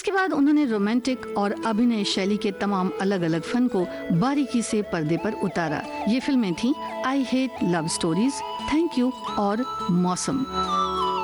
इसके बाद उन्होंने रोमांटिक और अभिनय शैली के तमाम अलग अलग फन को बारीकी से पर्दे पर उतारा। ये फिल्में थीं I hate love stories, thank you और मौसम।